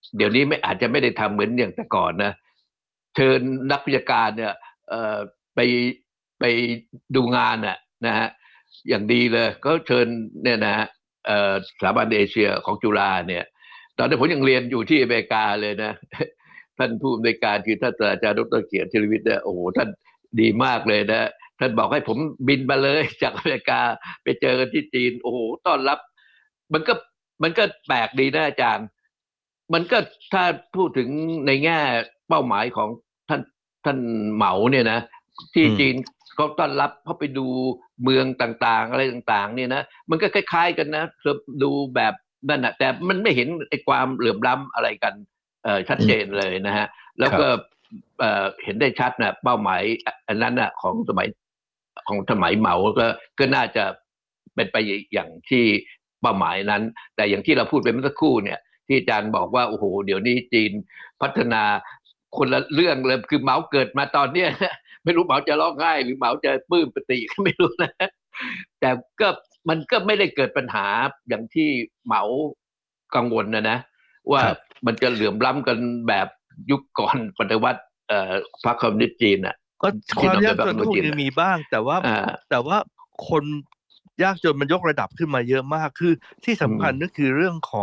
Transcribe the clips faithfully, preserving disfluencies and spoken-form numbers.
เดี๋ยวนี้ไม่อาจจะไม่ได้ทำเหมือนอย่างแต่ก่อนนะเชิญนักวิชาการเนี่ยเอ่อไปไปดูงานน่ะนะฮะอย่างดีเลยก็เชิญเนี่ยนะฮะเอ่อสถาบันเอเชียของจุฬาเนี่ยตอนนี้นผมยังเรียนอยู่ที่อเมริกาเลยนะท่านผู้อำนวยการคือท่านอาจารย์ดรเกียรติธีรวิทย์เนี่ยโอ้โหท่านดีมากเลยนะท่านบอกให้ผมบินมาเลยจากอเมริกาไปเจอกันที่จีนโอ้โหต้อนรับมันก็มันก็แปลกดีนะอาจารย์ มันก็ถ้าพูดถึงในแง่เป้าหมายของท่านท่านเหมาเนี่ยนะที่อืมจีนเขาต้อนรับเขาไปดูเมืองต่างๆอะไรต่างๆเนี่ยนะมันก็คล้ายๆกันนะดูแบบนั่นแหะแต่มันไม่เห็นไอ้ความเหลื่อมล้ำอะไรกันเอ่อชัดอืมเจนเลยนะฮะแล้วก็ครับเอ่อเห็นได้ชัดนะเป้าหมายอันนั้นนะของสมัยของสมัยเหมาก็ก็น่าจะเป็นไปอย่างที่เป้าหมายนั้นแต่อย่างที่เราพูดไปเมื่อสักครู่เนี่ย ที่อาจารย์บอกว่าโอ้โหเดี๋ยวนี้จีนพัฒนาคนละเรื่องเลยคือเหมาเกิดมาตอนเนี้ยไม่รู้เหมาจะร้องไห้หรือเหมาจะปลื้มปติก็ไม่รู้นะแต่ก็มันก็ไม่ได้เกิดปัญหาอย่างที่เหมากังวลนะนะว่าครับมันจะเหลื่อมล้ำกันแบบยุคก่อนปฏิวัติเอ่อพรรคคอมมิวนิสต์จีนอ่ะก็ความยากที่เราเป็นพรรคจนก็คงคอมมิวนิสต์จีนอ่ะจะมีบ้างแต่ว่าอ่าแต่ว่าคนยากจนมันยกระดับขึ้นมาเยอะมากคือที่อืสำคัญก็มคือเรื่องของ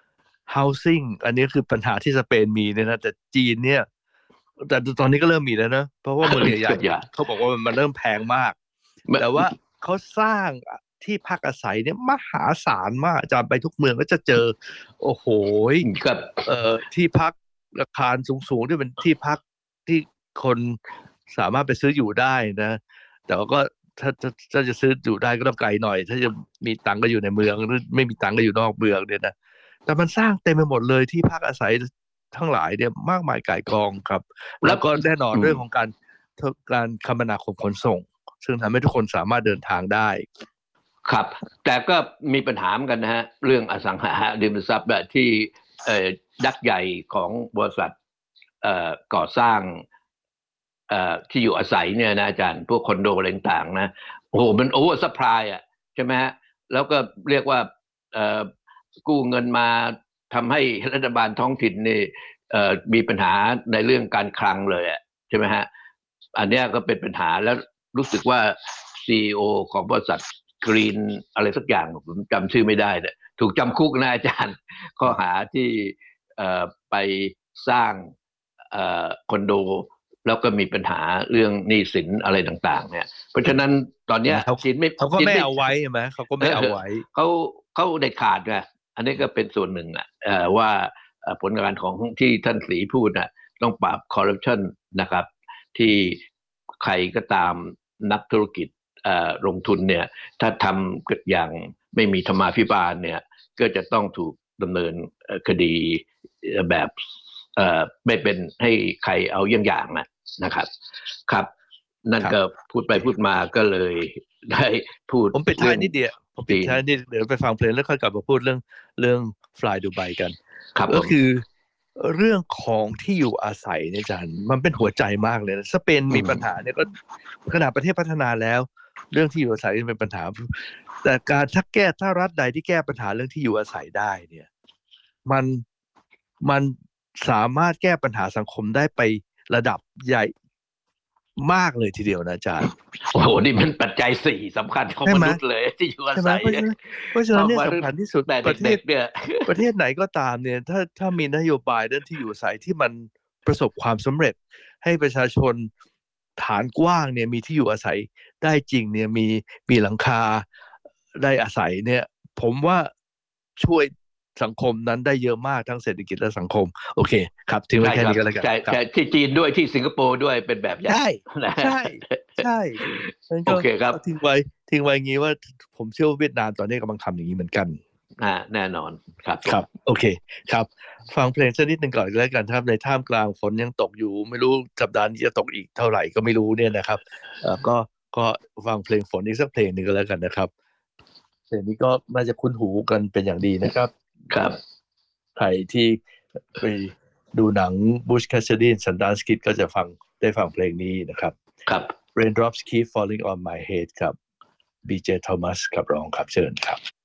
housing อันนี้คือปัญหาที่สเปนมีเนี่ยนะแต่จีนเนี่ยแต่ตอนนี้ก็เริ่มมีแล้วนะเพราะว่าเมืองใหญ่ก็อย่าๆเขาบอกว่ามันเริ่มแพงมากแต่ว่าเขาสร้างที่พักอาศัยเนี่ยมหาศาลมากอาจารย์ไปทุกเมืองก็จะเจอโอ้โหก็เอ่อที่พักราคาสูงๆที่เป็นที่พักที่คนสามารถไปซื้ออยู่ได้นะ แต่ว่าก็ถ้าถ้าถ้าจะซื้ออยู่ได้ก็ต้องไกลหน่อยถ้าจะมีตังค์ก็อยู่ในเมืองหรือไม่มีตังค์ก็อยู่นอกเมืองเนี่ยนะแต่มันสร้างเต็มไปหมดเลยที่พักอาศัยทั้งหลายเนี่ยมากมายก่ายกองครับแล้วแล้วก็แน่นอนอืมเรื่องของการการคมนาคมขนส่งซึ่งทำให้ทุกคนสามารถเดินทางได้ครับแต่ก็มีปัญหาเหมือนกันนะฮะเรื่องอสังหาริมทรัพย์แบบที่เอ่อยักษ์ใหญ่ของบริษัทเอ่อก่อสร้างเอ่อที่อยู่อาศัยเนี่ยนะอาจารย์พวกคอนโดอะไรต่างๆนะโอ้โหมันโอเวอร์ซัพพลายอ่ะใช่ไหมฮะแล้วก็เรียกว่าเอ่อกู้เงินมาทำให้รัฐบาลท้องถิ่นนี่เอ่อมีปัญหาในเรื่องการคลังเลยอ่ะใช่ไหมฮะอันเนี้ยก็เป็นปัญหาแล้วรู้สึกว่าซีอีโอของบริษัท กรีนอะไรสักอย่างผมจำชื่อไม่ได้เนี่ยถูกจำคุกนะอาจารย์ข้อหาที่ไปสร้างคอนโดแล้วก็มีปัญหาเรื่องหนี้สินอะไรต่างๆเนี่ยเพราะฉะนั้นตอนเนี้ยเขาจีนไม่เขาก็จีนไม่ไม่เอาไว้ใช่ไหมเขาก็เออไม่เอาไว้เขาเขาได้ขาดไงอันนี้ก็เป็นส่วนหนึ่งอ่ะว่าผลงานของที่ท่านศรีพูดน่ะต้องปราบคอร์รัปชันนะครับที่ใครก็ตามนักธุรกิจลงทุนเนี่ยถ้าทำอย่างไม่มีธรรมาภิบาลเนี่ยก็จะต้องถูกดำเนินคดีแบบไม่เป็นให้ใครเอาเยี่ยงอย่างนะนะครับครับนั่นครับก็พูดโอเคไปพูดมาก็เลยได้พูดผมปิดท้ายเรื่องนิดเดียวผมปิดจีนท้ายนิดเดี๋ยวไปฟังเพลงแล้วค่อยกลับมาพูดเรื่องเรื่องฟลายดูไบกันครับผมก็คือเรื่องของที่อยู่อาศัยเนี่ยอาจารย์มันเป็นหัวใจมากเลยนะสเปนอืมมีปัญหาเนี่ยก็ขนาดประเทศพัฒนาแล้วเรื่องที่อยู่อาศัยเป็นปัญหาแต่การถ้าแก้ถ้ารัฐใดที่แก้ปัญหาเรื่องที่อยู่อาศัยได้เนี่ยมันมันสามารถแก้ปัญหาสังคมได้ไประดับใหญ่มากเลยทีเดียวนะอาจารย์โอ้โหนี่มันปัจจัยสี่สำคัญของใช่ไหมมนุษย์เลยที่อยู่อาใช่ไหมศัยเพราะฉะนั้นเพราะฉะนั้นเนี่ยเข้ามาสำคัญที่สุดแต่ประเทศเด็กๆเนี่ยประเทศไหนก็ตามเนี่ยถ้าถ้ามีนโยบายเรื่องที่อยู่อาศัยที่มันประสบความสำเร็จให้ประชาชนฐานกว้างเนี่ยมีที่อยู่อาศัยได้จริงเนี่ยมีมีหลังคาได้อาศัยเนี่ยผมว่าช่วยสังคมนั้นได้เยอะมากทั้งเศรษฐกิจและสังคมโอเคครับทิ้งไว้ใช่ครับแค่นี้ก็แล้วกันใช่ครับใช่ที่จีนด้วยที่สิงคโปร์ด้วยเป็นแบบอย่างใช่นะใช่ใช่นั้นโอก็เคครับก็ทิ้งไว้ทิ้งไว้อย่างนี้ว่าผมเชื่อว่าเวียดนามตอนนี้กำลังทำอย่างนี้เหมือนกันอ่าแน่นอนครับผมครับโอเคครับฟังเพลงสักนิดหนึ่งก่อนแล้วกันครับในท่ามกลางฝนยังตกอยู่ไม่รู้สัปดาห์นี้จะตกอีกเท่าไหร่ก็ไม่รู้เนี่ยนะครับเอ่อก็ก็ฟังเพลงฝนอีกสักเพลงหนึ่งก็แล้วกันนะครับเพลงนี้ก็น่าจะคุ้นหูกันเป็นอย่างดีนะครับครับใครที่ไปดูหนังบูชแคสซิดีนสันดานสกิทก็จะฟังได้ฟังเพลงนี้นะครับครับ Raindrops Keep Falling on My Head ครับ บี เจ Thomas ครับร้องครับเชิญครับ